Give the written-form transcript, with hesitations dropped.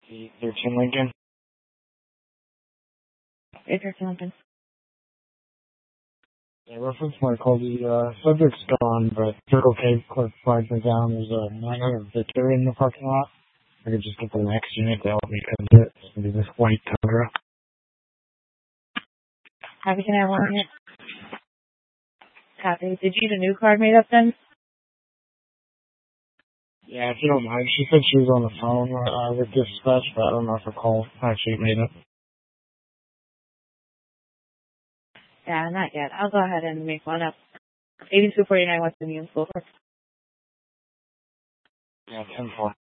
The 13 Lincoln. 813 Lincoln. Yeah, reference my call. The subject's gone, but Circle K clerk flagged me down. There's a 900 Victor in the parking lot. I could just get the next unit to help me exit. It's going to be this white Tundra. Copy, can I have 1 minute? Copy. Did you get a new card made up then? Yeah, if you don't mind. She said she was on the phone with dispatch, but I don't know if her call actually made it. Yeah, not yet. I'll go ahead and make one up. 8249 West Indian School. Yeah, 10-4.